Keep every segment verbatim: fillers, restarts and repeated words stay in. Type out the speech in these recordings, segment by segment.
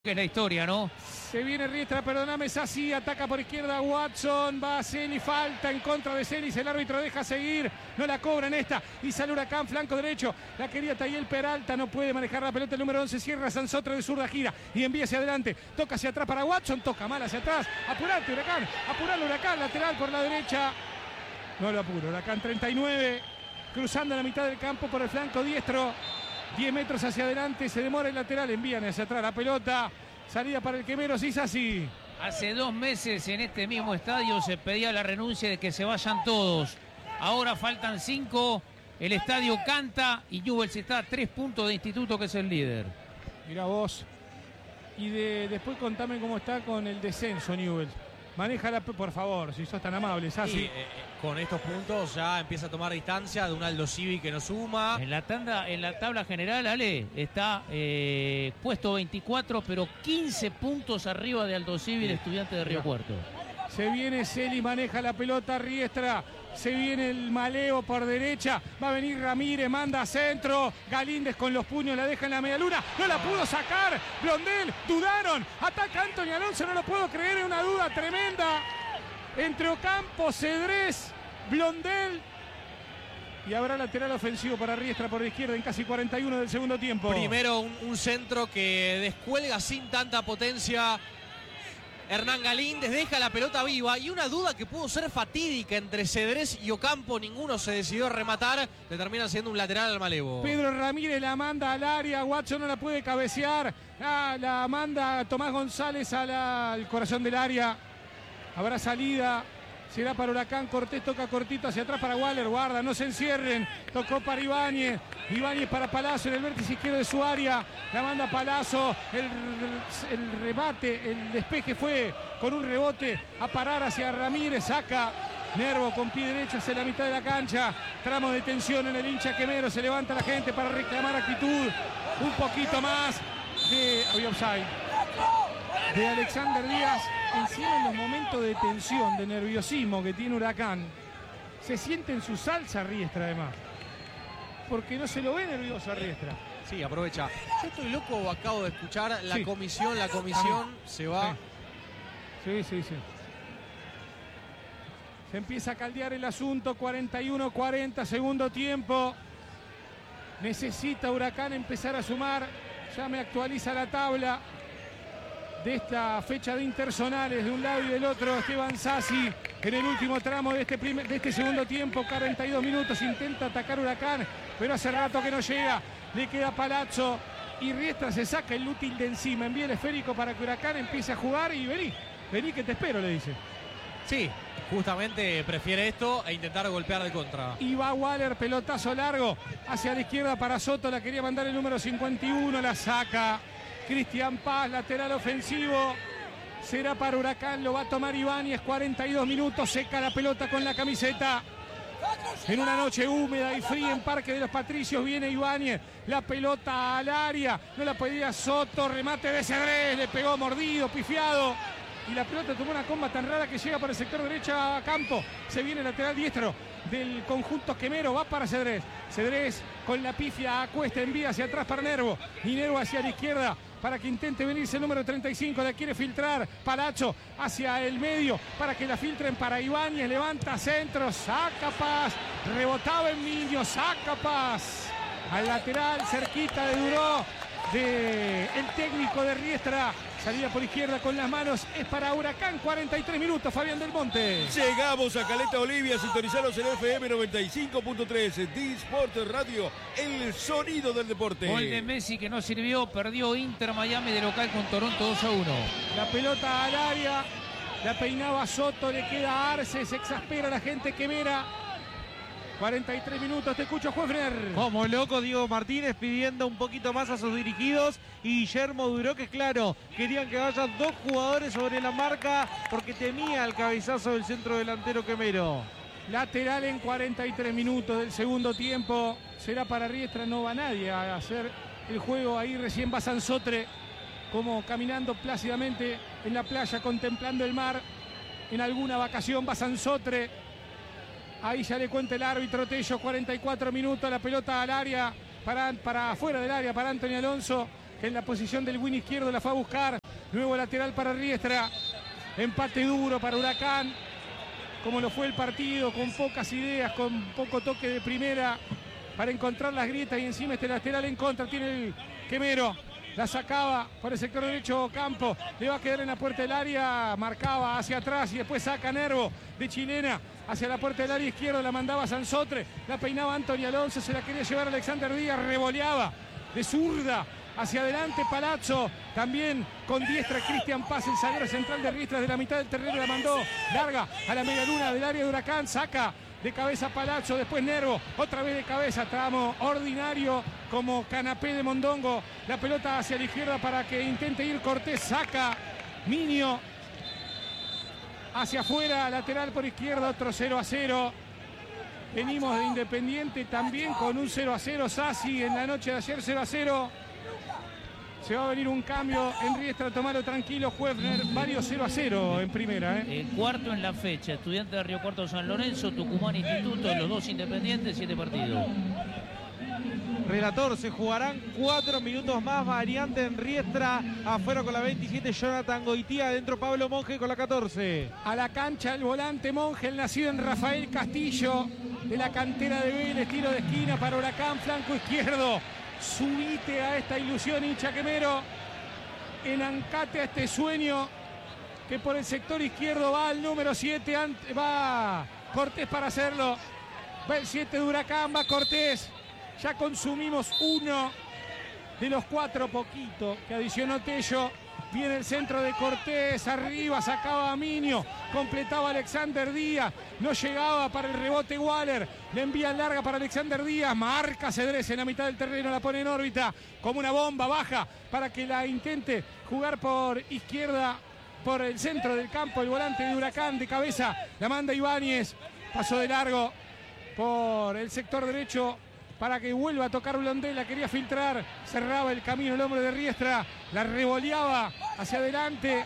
Que es la historia, ¿no? Se viene Riestra, perdóname, Sassi, ataca por izquierda Watson, va a Celi, falta en contra de Celis, el árbitro deja seguir, no la cobra en esta, y sale Huracán, flanco derecho, la quería Tayel Peralta, no puede manejar la pelota, el número once, cierra Sansotre de zurda, gira y envía hacia adelante, toca hacia atrás para Watson, toca mal hacia atrás, apurate Huracán, apuralo Huracán, lateral por la derecha, no lo apuro, Huracán treinta y nueve, cruzando la mitad del campo por el flanco diestro, diez metros hacia adelante, se demora el lateral, envían hacia atrás la pelota. Salida para el Quemero, sí, así. Hace dos meses en este mismo estadio se pedía la renuncia de que se vayan todos. Ahora faltan cinco, el estadio canta y Newell's está a tres puntos de Instituto, que es el líder. Mirá vos. Y de, después contame cómo está con el descenso, Newell's. Manéjala, por favor, si sos tan amable, así. Sí, eh, con estos puntos ya empieza a tomar distancia de un Aldo Civi que no suma. En la tanda, en la tabla general, Ale, está eh, puesto veinticuatro, pero quince puntos arriba de Aldo Civi, el Estudiante de Río Cuarto. Se viene Celi, maneja la pelota Riestra. Se viene el maleo por derecha. Va a venir Ramírez, manda a centro. Galíndez con los puños, la deja en la medialuna. No la pudo sacar. Blondel, dudaron. Ataca Antonio Alonso, no lo puedo creer. Es una duda tremenda. Entre Ocampo, Cedrés, Blondel. Y habrá lateral ofensivo para Riestra por la izquierda en casi cuarenta y uno del segundo tiempo. Primero un, un centro que descuelga sin tanta potencia. Hernán Galíndez deja la pelota viva y una duda que pudo ser fatídica entre Cedrés y Ocampo, ninguno se decidió a rematar, le termina siendo un lateral al malevo. Pedro Ramírez la manda al área, Watson no la puede cabecear, ah, la manda Tomás González a la, al corazón del área, habrá salida, será para Huracán, Cortés toca cortito hacia atrás para Waller, guarda, no se encierren, tocó para Ibáñez, Ibáñez para Palazzo en el vértice izquierdo de su área, la manda Palazzo, el, el remate, el despeje fue con un rebote a parar hacia Ramírez, saca Nervo con pie derecho hacia la mitad de la cancha, tramo de tensión en el hincha Quemero, se levanta la gente para reclamar actitud, un poquito más de, había offside, de Alexander Díaz. Encima en los momentos de tensión, de nerviosismo que tiene Huracán, se siente en su salsa Riestra además. Porque no se lo ve nervioso a Riestra. Sí, aprovecha. Yo estoy loco, acabo de escuchar la sí. comisión, la comisión se va. Sí, sí, sí. Se empieza a caldear el asunto, cuarenta y uno cuarenta, segundo tiempo. Necesita Huracán empezar a sumar. Ya me actualiza la tabla de esta fecha de interzonales de un lado y del otro. Esteban Sassi en el último tramo de este, primer, de este segundo tiempo, cuarenta y dos minutos, intenta atacar Huracán, pero hace rato que no llega, le queda Palazzo y Riestra se saca el útil de encima, envía el esférico para que Huracán empiece a jugar y vení, vení que te espero, le dice. Sí, justamente prefiere esto e intentar golpear de contra. Y va Waller, pelotazo largo hacia la izquierda para Soto, la quería mandar el número cincuenta y uno, la saca Cristian Paz, lateral ofensivo, será para Huracán, lo va a tomar Ibáñez, cuarenta y dos minutos, seca la pelota con la camiseta. En una noche húmeda y fría en Parque de los Patricios viene Ibáñez, la pelota al área, no la podía Soto, remate de Cedrés, le pegó mordido, pifiado. Y la pelota tomó una comba tan rara que llega para el sector derecho a campo. Se viene el lateral diestro del conjunto Quemero, va para Cedrés. Cedrés con la pifia a cuesta, envía hacia atrás para Nervo. Y Nervo hacia la izquierda para que intente venirse el número treinta y cinco. La quiere filtrar Palazzo hacia el medio para que la filtren para Ibáñez. Levanta centro, saca Paz. Rebotaba en Miño, saca Paz. Al lateral, cerquita de Duró, de el técnico de Riestra. Salida por izquierda con las manos, es para Huracán, cuarenta y tres minutos, Fabián del Monte. Llegamos a Caleta Olivia, sintonizaros en F M noventa y cinco punto tres, D-Sport Radio, el sonido del deporte. Gol de Messi que no sirvió, perdió Inter Miami de local con Toronto dos a uno. La pelota al área, la peinaba Soto, le queda a Arce, se exaspera la gente Quemera. cuarenta y tres minutos, te escucho, Juefner. Como loco Diego Martínez pidiendo un poquito más a sus dirigidos y Guillermo Duró, que claro, querían que vayan dos jugadores sobre la marca porque temía el cabezazo del centro delantero Quemero. Lateral en cuarenta y tres minutos del segundo tiempo, será para Riestra, no va nadie a hacer el juego, ahí recién va Sansotre como caminando plácidamente en la playa contemplando el mar, en alguna vacación va Sansotre. Ahí ya le cuenta el árbitro Tello, cuarenta y cuatro minutos, la pelota al área, para, para afuera del área, para Antonio Alonso. que en la posición del win izquierdo la fue a buscar. Nuevo lateral para Riestra. Empate duro para Huracán. Como lo fue el partido, con pocas ideas, con poco toque de primera para encontrar las grietas, y encima este lateral en contra tiene el Quemero. La sacaba por el sector derecho Campo, le va a quedar en la puerta del área, marcaba hacia atrás y después saca Nervo de chilena hacia la puerta del área izquierda, la mandaba Sansotre, la peinaba Anthony Alonso, se la quería llevar Alexander Díaz, revoleaba de zurda hacia adelante Palazzo, también con diestra Cristian Paz, el zaguero central de Riestra, de la mitad del terreno la mandó larga a la media luna del área de Huracán, saca de cabeza Palazzo, después Nervo, otra vez de cabeza, tramo ordinario como canapé de mondongo, la pelota hacia la izquierda para que intente ir Cortés, saca Minio hacia afuera, lateral por izquierda, otro cero a cero. Venimos de Independiente también con un cero a cero, Sassi en la noche de ayer cero a cero. Se va a venir un cambio en Riestra, tomarlo tranquilo, Huefner, varios cero a cero en primera. ¿eh? El cuarto en la fecha, Estudiantes de Río Cuarto San Lorenzo, Tucumán Instituto, los dos Independientes, siete partidos. Relator, se jugarán cuatro minutos más, variante en Riestra, afuera con la veintisiete Jonathan Goitía, adentro Pablo Monge con la catorce. A la cancha el volante Monge, el nacido en Rafael Castillo, de la cantera de Vélez, tiro de esquina para Huracán, flanco izquierdo. Subite a esta ilusión, hincha Quemero, enancate a este sueño, que por el sector izquierdo va al número siete, va Cortés para hacerlo, va el siete de Huracán, va Cortés, ya consumimos uno de los cuatro, poquito, que adicionó Tello. Viene el centro de Cortés, arriba sacaba a Minio, completaba Alexander Díaz, no llegaba para el rebote Waller, le envía larga para Alexander Díaz, marca Cedrés en la mitad del terreno, la pone en órbita como una bomba, baja para que la intente jugar por izquierda, por el centro del campo, el volante de Huracán de cabeza, la manda Ibáñez, pasó de largo por el sector derecho, para que vuelva a tocar Blondel, la quería filtrar, cerraba el camino el hombre de Riestra, la revoleaba hacia adelante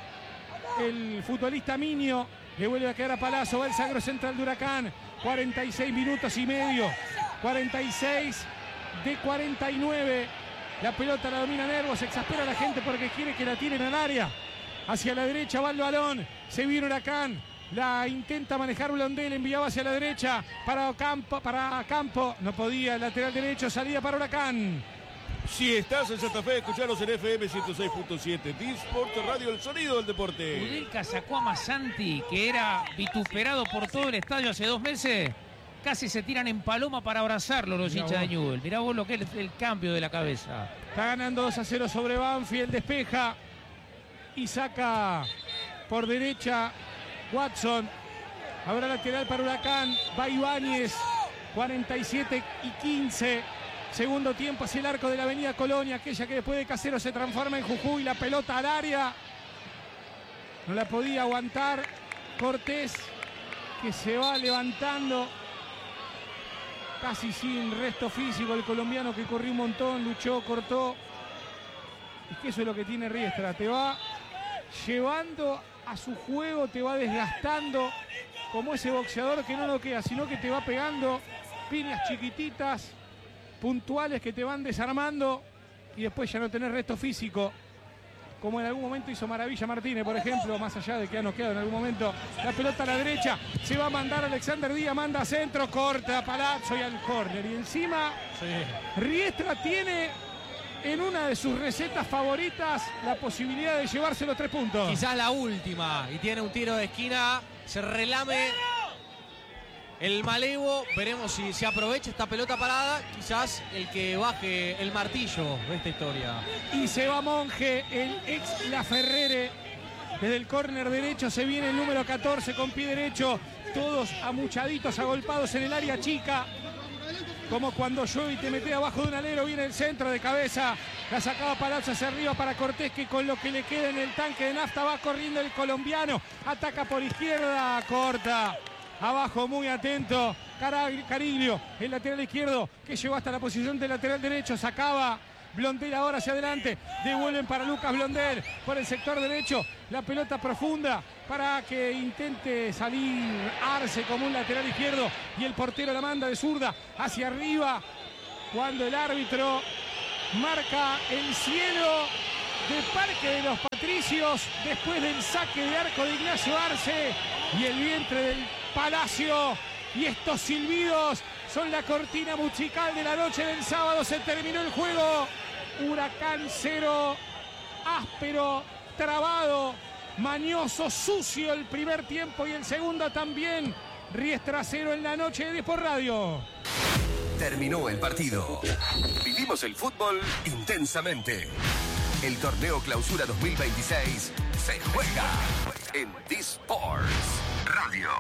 el futbolista Minio, le vuelve a quedar a Palazzo, va el sagro central de Huracán, cuarenta y seis minutos y medio, cuarenta y seis de cuarenta y nueve, la pelota la domina Nervo, se exaspera la gente porque quiere que la tiren al área, hacia la derecha va el balón, se viene Huracán, la intenta manejar Blondel, enviaba hacia la derecha para Campo, para Campo, no podía, el lateral derecho, salía para Huracán. Si estás en Santa Fe, escucharos en F M ciento seis punto siete, D-Sport Radio, el sonido del deporte. Udelca sacó a Massanti, que era vituperado por todo el estadio hace dos meses, casi se tiran en paloma para abrazarlo los Mirá hinchas vos. de Newell. Mirá vos lo que es el cambio de la cabeza. Está ganando dos a cero sobre Banfield, despeja y saca por derecha Watson. Ahora lateral para Huracán, va Ibáñez, cuarenta y siete y quince. Segundo tiempo hacia el arco de la avenida Colonia, aquella que después de Casero se transforma en Jujuy, la pelota al área. No la podía aguantar Cortés, que se va levantando casi sin resto físico, el colombiano que corrió un montón, luchó, cortó. Es que eso es lo que tiene Riestra, te va llevando a su juego, te va desgastando como ese boxeador que no lo queda, sino que te va pegando piñas chiquititas, puntuales, que te van desarmando y después ya no tenés resto físico, como en algún momento hizo Maravilla Martínez, por ejemplo, más allá de que ha noqueado en algún momento. La pelota a la derecha, se va a mandar Alexander Díaz, manda a centro, corta a Palazzo y al córner, y encima sí. Riestra tiene en una de sus recetas favoritas la posibilidad de llevarse los tres puntos. Quizás la última, y tiene un tiro de esquina, se relame el Malevo, veremos si se aprovecha esta pelota parada, quizás el que baje el martillo de esta historia. Y se va Monge, el ex Laferrere, desde el córner derecho se viene el número catorce con pie derecho, todos amuchaditos, agolpados en el área chica, como cuando llueve y te metes abajo de un alero. Viene el centro de cabeza, la sacaba Palazzo hacia arriba para Cortés, que con lo que le queda en el tanque de nafta va corriendo el colombiano, ataca por izquierda, corta, abajo muy atento Cariglio, el lateral izquierdo que llegó hasta la posición del lateral derecho, sacaba Blondel ahora hacia adelante, devuelven para Lucas Blondel por el sector derecho, la pelota profunda para que intente salir Arce como un lateral izquierdo y el portero la manda de zurda hacia arriba, cuando el árbitro marca el cielo de Parque de los Patricios después del saque de arco de Ignacio Arce y el vientre del Palacio. Y estos silbidos son la cortina musical de la noche del sábado. Se terminó el juego. Huracán cero, áspero, trabado, mañoso, sucio el primer tiempo y el segundo también. Riestra cero en la noche de Desport Radio. Terminó el partido. Vivimos el fútbol intensamente. El torneo Clausura dos mil veintiséis se juega en Desport Radio.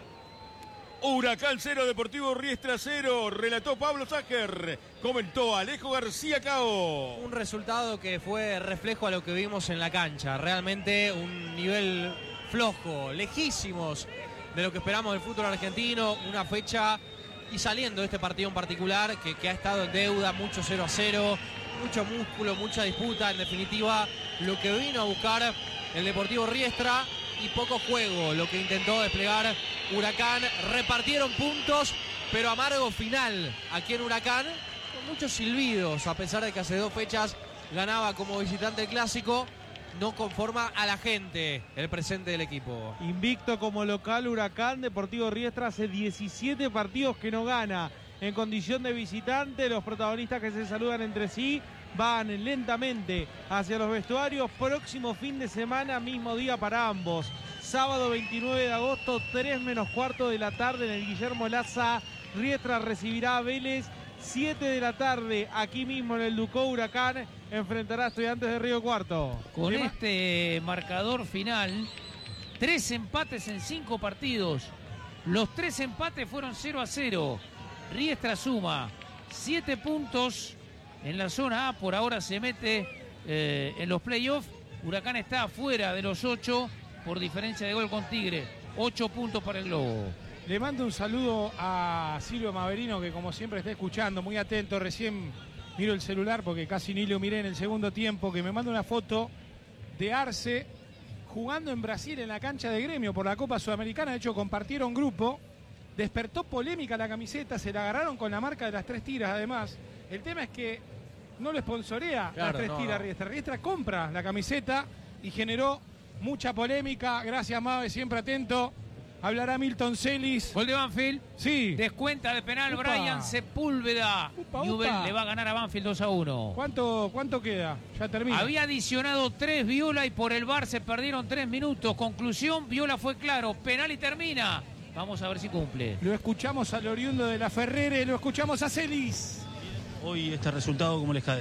Huracán cero, Deportivo Riestra cero. Relató Pablo Sácher. Comentó Alejo García Cao. Un resultado que fue reflejo a lo que vimos en la cancha. Realmente un nivel flojo, lejísimos de lo que esperamos del fútbol argentino. Una fecha y saliendo de este partido en particular que, que ha estado en deuda, mucho cero a cero, mucho músculo, mucha disputa. En definitiva, lo que vino a buscar el Deportivo Riestra y poco juego, lo que intentó desplegar Huracán. Repartieron puntos, pero amargo final aquí en Huracán, con muchos silbidos, a pesar de que hace dos fechas ganaba como visitante el Clásico. No conforma a la gente el presente del equipo. Invicto como local Huracán, Deportivo Riestra hace diecisiete partidos que no gana. En condición de visitante, los protagonistas que se saludan entre sí van lentamente hacia los vestuarios. Próximo fin de semana, mismo día para ambos. Sábado veintinueve de agosto, tres menos cuarto de la tarde en el Guillermo Laza. Riestra recibirá a Vélez. siete de la tarde, aquí mismo en el Ducó, Huracán enfrentará a Estudiantes de Río Cuarto. Con este marcador final, tres empates en cinco partidos. Los tres empates fueron cero a cero. Riestra suma siete puntos en la zona A. Por ahora se mete eh, en los playoffs. Huracán está afuera de los ocho por diferencia de gol con Tigre. Ocho puntos para el Globo. Le mando un saludo a Silvio Maverino, que como siempre está escuchando, muy atento. Recién miro el celular porque casi ni lo miré en el segundo tiempo, que me manda una foto de Arce jugando en Brasil en la cancha de Gremio por la Copa Sudamericana. De hecho, compartieron grupo. Despertó polémica la camiseta, se la agarraron con la marca de las tres tiras además. El tema es que no lo sponsorea claro, las tres no, tiras no. Riestra. Riestra compra la camiseta y generó mucha polémica. Gracias, Mave, siempre atento. Hablará Milton Celis. Gol de Banfield. Sí. Descuenta de penal Upa. Brian Sepúlveda. Upa, Newell upa. le va a ganar a Banfield dos a uno. ¿Cuánto, cuánto queda? Ya termina. Había adicionado tres Viola y por el V A R se perdieron tres minutos. Conclusión, Viola fue claro. Penal y termina. Vamos a ver si cumple. Lo escuchamos al oriundo de la Ferrere, lo escuchamos a Celis. Hoy este resultado, ¿cómo les cae?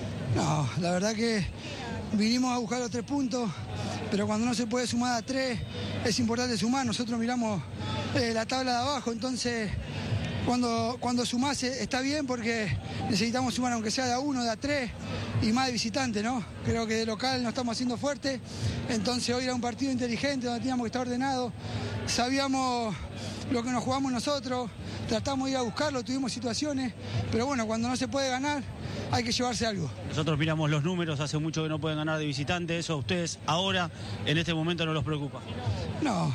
No, la verdad que vinimos a buscar los tres puntos, pero cuando no se puede sumar a tres, es importante sumar. Nosotros miramos eh, la tabla de abajo, entonces cuando, cuando sumás eh, está bien porque necesitamos sumar aunque sea de a uno, de a tres y más de visitante, ¿no? Creo que de local no estamos haciendo fuerte, entonces hoy era un partido inteligente donde teníamos que estar ordenados, sabíamos lo que nos jugamos nosotros, tratamos de ir a buscarlo, tuvimos situaciones, pero bueno, cuando no se puede ganar hay que llevarse algo. Nosotros miramos los números, hace mucho que no pueden ganar de visitante, eso a ustedes ahora, en este momento, no los preocupa. No,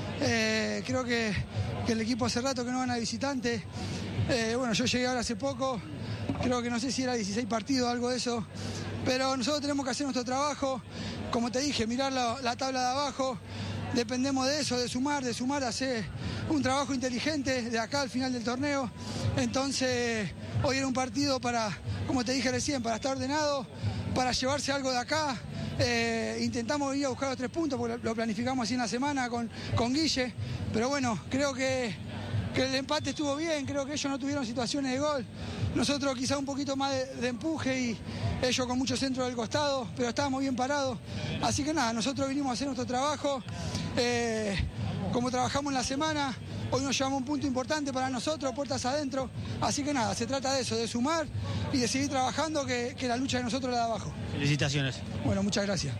eh, creo que, que el equipo hace rato que no gana de visitante. Eh, bueno, yo llegué ahora hace poco, creo que no sé si era dieciséis partidos, algo de eso, pero nosotros tenemos que hacer nuestro trabajo, como te dije, mirar la, la tabla de abajo. Dependemos de eso, de sumar, de sumar, hacer un trabajo inteligente de acá al final del torneo. Entonces, hoy era un partido para, como te dije recién, para estar ordenado, para llevarse algo de acá. Eh, intentamos ir a buscar los tres puntos, porque lo planificamos así en la semana con, con Guille. Pero bueno, creo que, que el empate estuvo bien, creo que ellos no tuvieron situaciones de gol. Nosotros quizá un poquito más de, de empuje y ellos con mucho centro del costado, pero estábamos bien parados. Así que nada, nosotros vinimos a hacer nuestro trabajo. Eh, como trabajamos en la semana, hoy nos llevamos un punto importante para nosotros, puertas adentro. Así que nada, se trata de eso, de sumar y de seguir trabajando, que, que la lucha de nosotros la de abajo. Felicitaciones. Bueno, muchas gracias.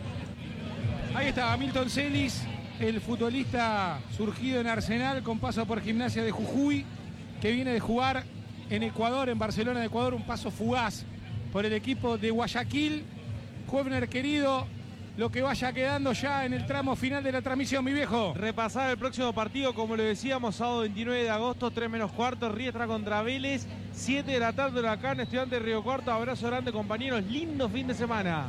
Ahí está Milton Celis, el futbolista surgido en Arsenal con paso por Gimnasia de Jujuy, que viene de jugar en Ecuador, en Barcelona de Ecuador, un paso fugaz por el equipo de Guayaquil. Hovner querido, lo que vaya quedando ya en el tramo final de la transmisión, mi viejo. Repasar el próximo partido, como lo decíamos, sábado veintinueve de agosto, tres menos cuarto, Riestra contra Vélez, siete de la tarde, Huracán, Estudiantes de Río Cuarto. Abrazo grande, compañeros, lindo fin de semana.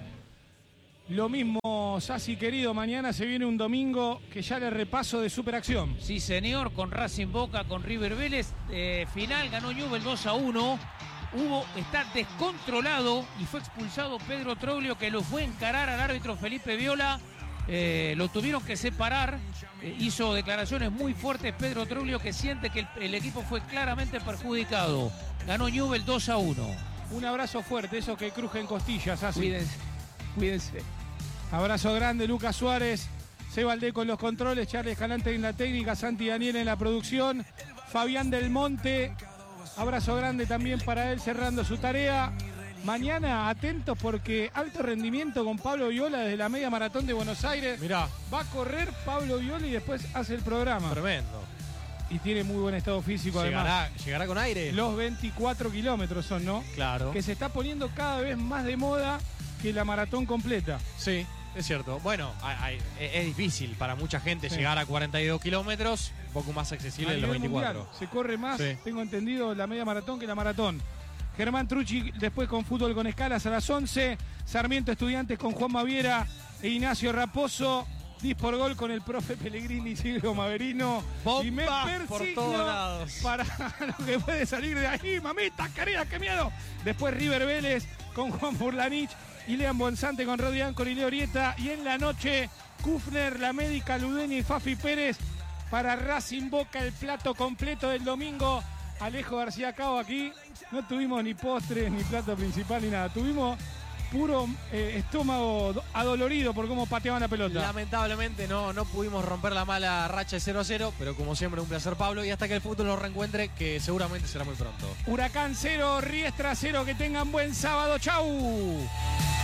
Lo mismo, Sassi querido, mañana se viene un domingo que ya le repaso de superacción. Sí, señor, con Racing Boca, con River Vélez. Eh, final ganó Newell's dos a uno. Hubo, está descontrolado y fue expulsado Pedro Troglio, que lo fue a encarar al árbitro Felipe Viola. Eh, lo tuvieron que separar. Eh, hizo declaraciones muy fuertes Pedro Troglio, que siente que el, el equipo fue claramente perjudicado. Ganó Newell's dos a uno. Un abrazo fuerte, eso que crujen costillas, Sassi. Cuídense, cuídense. Abrazo grande, Lucas Suárez, Seba Aldé con los controles, Charles Escalante en la técnica, Santi Daniel en la producción, Fabián Del Monte, abrazo grande también para él cerrando su tarea. Mañana atentos porque alto rendimiento con Pablo Viola desde la media maratón de Buenos Aires. Mirá. Va a correr Pablo Viola y después hace el programa. Tremendo. Y tiene muy buen estado físico Llegará, además. llegará con aire. Los veinticuatro kilómetros son, ¿no? Claro. Que se está poniendo cada vez más de moda que la maratón completa. Sí. Es cierto. Bueno, hay, hay, es difícil para mucha gente sí. llegar a cuarenta y dos kilómetros, un poco más accesible de los veinticuatro. Mundial, se corre más, sí. tengo entendido, la media maratón que la maratón. Germán Trucci después con Fútbol con Escalas a las once. Sarmiento Estudiantes con Juan Maviera e Ignacio Raposo. Dis por gol con el profe Pellegrini y Silvio Maverino. Bomba y me por persigno todos lados para lo que puede salir de ahí. Mamita querida, qué miedo. Después River Vélez con Juan Burlanich y Lean Bonzante con Rodi Ancor y Leo Orieta. Y en la noche, Kufner, La Médica, Ludeni y Fafi Pérez para Racing Boca, el plato completo del domingo. Alejo García Cao aquí. No tuvimos ni postres, ni plato principal, ni nada. Tuvimos puro eh, estómago adolorido por cómo pateaban la pelota. Lamentablemente no, no pudimos romper la mala racha de cero a cero, pero como siempre un placer, Pablo, y hasta que el fútbol nos reencuentre, que seguramente será muy pronto. Huracán cero, Riestra cero, que tengan buen sábado, chau.